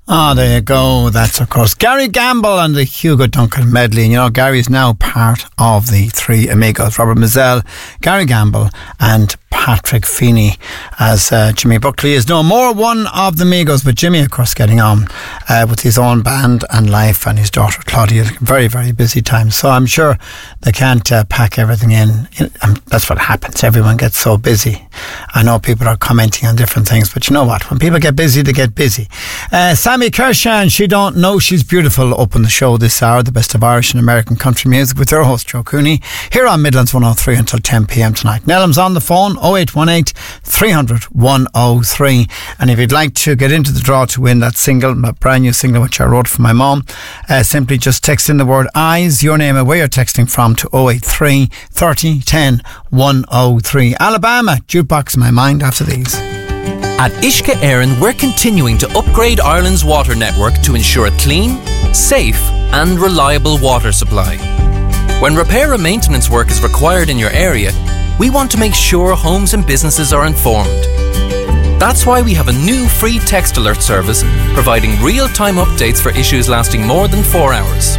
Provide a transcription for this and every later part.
Oh, there you go. That's, of course, Gary Gamble and the Hugo Duncan medley. And, you know, Gary's now part of the three amigos, Robert Mazzell, Gary Gamble and Patrick Feeney, as Jimmy Buckley is no more one of the amigos, but Jimmy, of course, getting on with his own band and life, and his daughter Claudia. Very, very busy time. So I'm sure they can't pack everything in. That's what happens. Everyone gets so busy. I know people are commenting on different things, but you know what? When people get busy, they get busy. Sammy Kershan, She Don't Know She's Beautiful, open the show this hour, the best of Irish and American country music, with their host Joe Cooney, here on Midlands 103 until 10 p.m. tonight. Nellam's on the phone, 0818 300 103. And if you'd like to get into the draw to win that single, my brand new single which I wrote for my mum, simply just text in the word eyes, your name and where you're texting from, to 083 30 10 103. Alabama, jukebox in my mind after these. At Uisce Éireann, we're continuing to upgrade Ireland's water network to ensure a clean, safe and reliable water supply. When repair and maintenance work is required in your area, we want to make sure homes and businesses are informed. That's why we have a new free text alert service providing real-time updates for issues lasting more than 4 hours.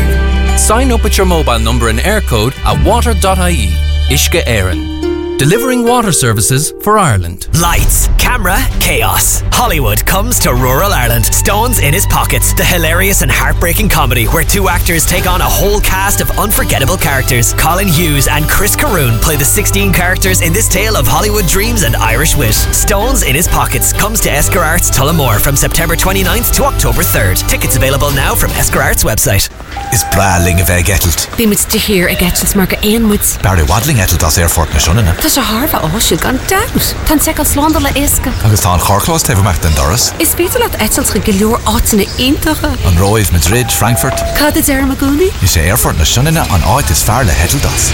Sign up with your mobile number and air code at water.ie. Uisce Éireann. Delivering water services for Ireland. Lights, camera, chaos. Hollywood comes to rural Ireland. Stones in His Pockets, the hilarious and heartbreaking comedy where two actors take on a whole cast of unforgettable characters. Colin Hughes and Chris Caroon play the 16 characters in this tale of Hollywood dreams and Irish wit. Stones in His Pockets comes to Esker Arts Tullamore from September 29th to October 3rd. Tickets available now from Esker Arts website. Is braling of Getelt? Bí mit de hir Getelt marca éonmuid. Barry Wadling Getelt as airfort na shunna. Tá sé harfa áisiúil gan daut. Tá seca slánda le isca. Agus tá an chorclós tefamach den Doris. Is beter dat Getelt go leor áitina iontacha. An Roiv, Madrid, Frankfurt. Cad is Maguni? Is sé airfort na shunna an áit is fear le Heteldas.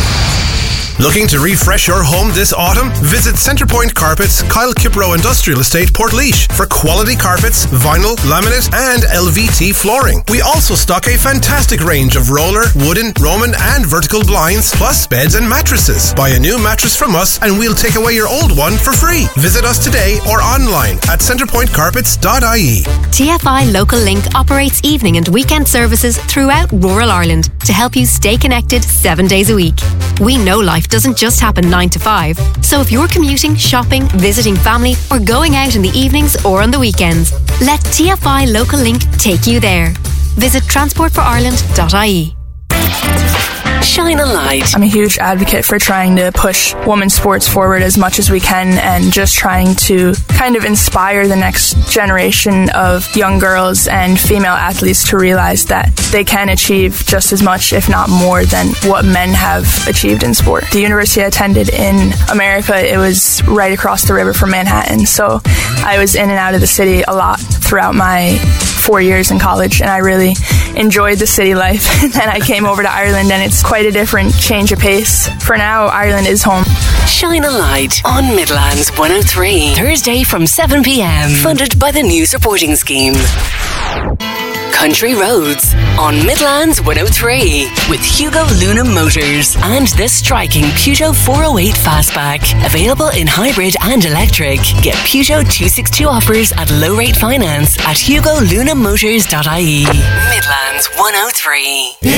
Looking to refresh your home this autumn? Visit Centrepoint Carpets, Kyle Kipro Industrial Estate, Portlaoise for quality carpets, vinyl, laminate and LVT flooring. We also stock a fantastic range of roller, wooden, Roman and vertical blinds, plus beds and mattresses. Buy a new mattress from us and we'll take away your old one for free. Visit us today or online at centrepointcarpets.ie. TFI Local Link operates evening and weekend services throughout rural Ireland to help you stay connected 7 days a week. We know life doesn't just happen 9 to 5. So if you're commuting, shopping, visiting family, or going out in the evenings or on the weekends, let TFI Local Link take you there. Visit transportforireland.ie. Shine a light. I'm a huge advocate for trying to push women's sports forward as much as we can and just trying to kind of inspire the next generation of young girls and female athletes to realize that they can achieve just as much, if not more, than what men have achieved in sport. The university I attended in America, it was right across the river from Manhattan, so I was in and out of the city a lot throughout my 4 years in college, and I really enjoyed the city life. And then I came over to Ireland, and it's quite a different change of pace. For now, Ireland is home. Shine a light on Midlands 103. Thursday from 7 p.m. Funded by the News Reporting Scheme. Country Roads on Midlands 103 with Hugo Luna Motors and the striking Peugeot 408 Fastback. Available in hybrid and electric. Get Peugeot 262 offers at low rate finance at hugolunamotors.ie. Midlands 103.